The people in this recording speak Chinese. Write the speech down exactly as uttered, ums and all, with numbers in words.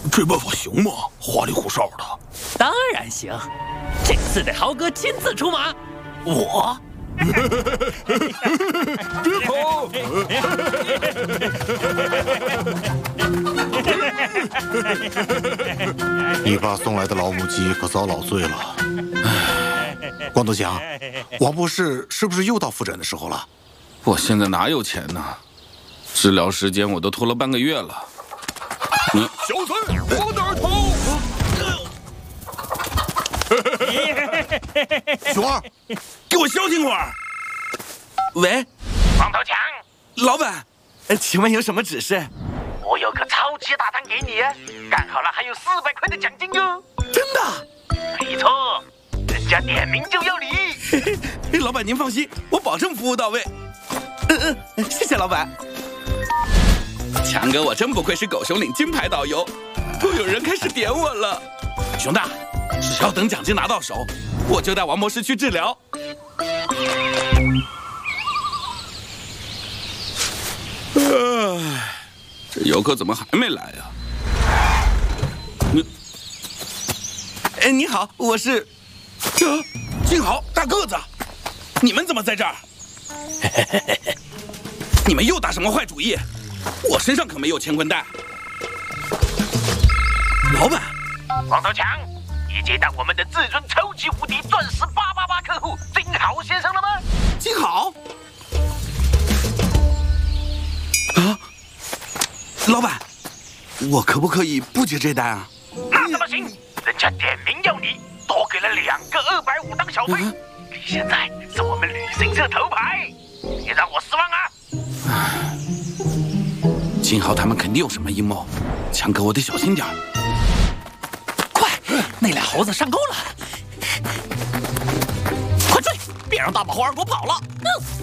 这办法行吗？花里胡哨的。 当然行，这次得豪哥亲自出马。 我。别跑！ 你爸送来的老母鸡可遭老罪了。光头强，王博士是不是又到复诊的时候了？ 我现在哪有钱呢？治疗时间我都拖了半个月了。 嗯，小子，往哪儿逃？ 熊二， 给我消停会儿。喂， 光头强， 老板，呃，请问有什么指示？ 我有个超级大单给你，干好了还有四百块的奖金哟！ 真的？ 没错，人家点名就要你。 老板您放心，我保证服务到位。嗯嗯，谢谢老板。强哥，我真不愧是狗熊岭金牌导游，都有人开始点我了。熊大，只要等奖金拿到手，我就带王博士去治疗。 唉，这游客怎么还没来呀？ 你，哎，你好，我是，这，金豪大个子，你们怎么在这儿？你们又打什么坏主意？我身上可没有乾坤袋。老板， 光头强，你接待我们的至尊超级无敌钻石八八八客户金豪先生了吗？ 金豪。啊，老板，我可不可以不接这单啊？ 那怎么行？人家点名要你，多给了两个二百五当小费，你现在是我们旅行社头牌，别让我失望啊！ 唉，金豪他们肯定有什么阴谋，强哥我得小心点儿。 快，那俩猴子上钩了，快追，别让大马猴儿给我跑了！嗯。